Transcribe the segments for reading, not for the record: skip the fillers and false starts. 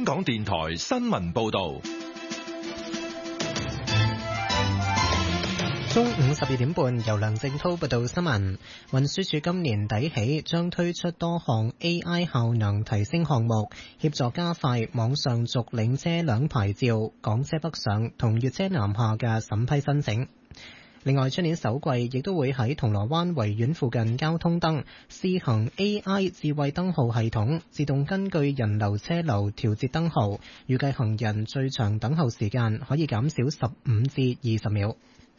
港電台新聞報道。 中午12點半，由梁正滔報道新聞。運輸署今年底起將推出多項 AI 效能提升項目，協助加快網上續領車輛牌照、港車北上同粵車南下嘅審批申請。另外，出年首季亦都會喺銅鑼灣維園附近交通燈試行 AI 智慧燈號系統，自動根據人流車流調節燈號，預計行人最長等候時間可以減少15至20秒。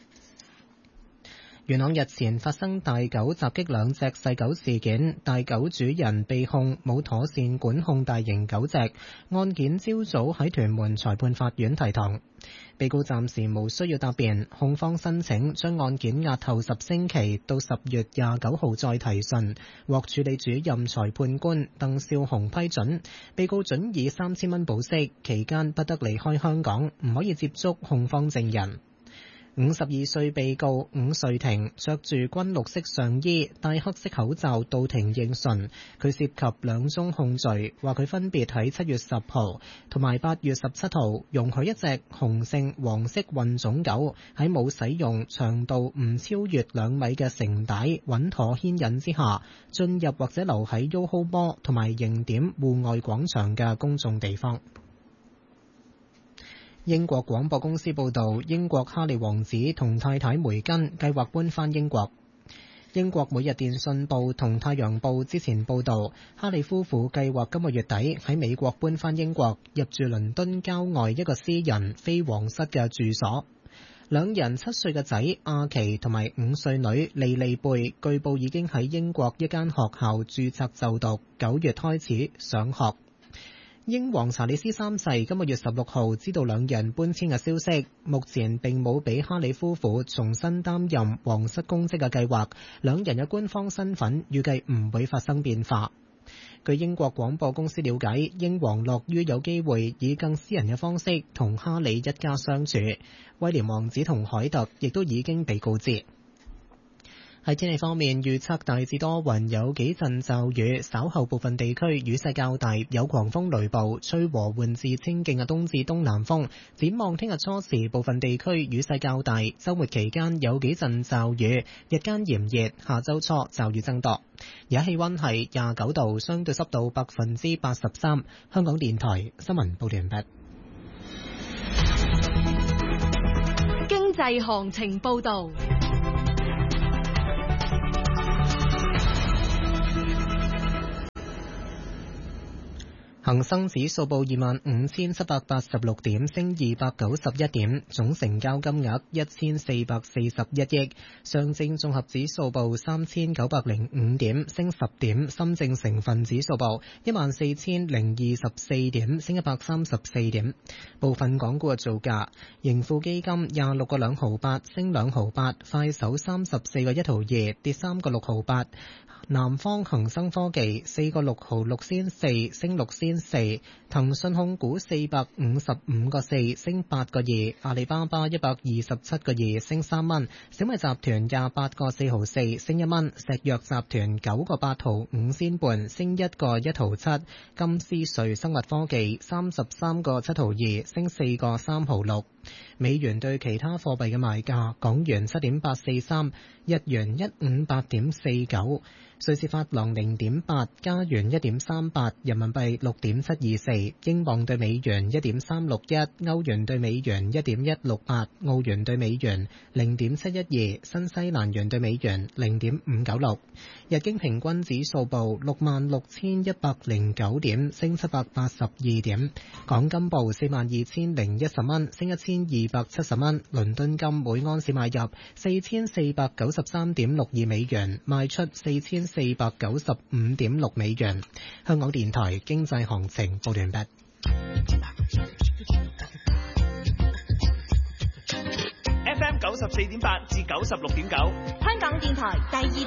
元朗日前發生大狗襲擊兩隻細狗事件，大狗主人被控冇妥善管控大型狗隻，案件朝早喺屯門裁判法院提堂。被告暫時無需要答辯，控方申請將案件押後10星期到10月29號再提訊，獲處理主任裁判官鄧少雄批准。被告准以3000蚊保釋，期間不得離開香港，唔可以接觸控方證人。52歲被告伍瑞婷着住軍綠色上衣，戴黑色口罩到庭應訊。佢涉及2宗控罪，話佢分別喺7月10號同埋8月17號容許一隻雄性黃色混種狗喺冇使用長度唔超越2米嘅繩帶穩妥牽引之下，進入或者留喺 YOHO Mall 同埋迎點戶外廣場嘅公眾地方。英國廣播公司報導，英國哈利王子同太太梅根計劃搬返英國。英國每日電訊報同太陽報之前報導，哈利夫婦計劃今個月底喺美國搬返英國，入住倫敦郊外一個私人非皇室嘅住所。兩人7歲嘅仔阿奇同埋5歲女莉莉貝，據報已經喺英國一間學校註冊就讀，9月開始上學。英皇查理斯3世今個月16號知道兩人搬遷嘅消息，目前並冇俾哈里夫婦重新擔任皇室公職嘅計劃，兩人嘅官方身份預計唔會發生變化。據英國廣播公司了解，英皇樂於有機會以更私人嘅方式同哈里一家相處，威廉王子同凱特亦都已經被告知。喺天氣方面，預測大致多雲，有幾陣驟雨，稍後部分地區雨勢較大，有狂風雷暴，吹和緩至清勁嘅東至東南風。展望聽日初時，部分地區雨勢較大，週末期間有幾陣驟雨，日間炎熱，下週初驟雨增多。而家氣溫係29度，相對濕度83%。香港電台新聞報道完畢。 經濟行情報道。 恒生指數報25,786點，升291點，總成交金額1441億。上證綜合指數報3,905點，升10點。深證成分指數報14,024點，升134點。部分港股嘅造價：盈富基金26個2毫8，升2毫8；快手34個1毫2，跌3個6毫8；南方恒生科技4個6毫6仙4，升6仙4；騰訊控股455個4，升8個2；阿里巴巴127個2，升3蚊；小米集團28個4毫4，升1蚊；石藥集團9個8毫5仙半，升1個1毫7；金斯瑞生物科技33個7毫2，升4個3毫6。美元對其他貨幣嘅賣價：港元7.843，日元158.49，瑞士法郎0.8，加元1.38，人民幣6.724，英鎊對美元1.361，歐元對美元1.168，澳元對美元0.712，新西蘭元對美元0.596。日經平均指數報66,109點，升782點。港金報42,010蚊，升1270蚊。倫敦金每安士買入4493.62美元，賣出4495.6美元。香港電台經濟行情報完畢。 FM 94.8至96.9， 香港電台第二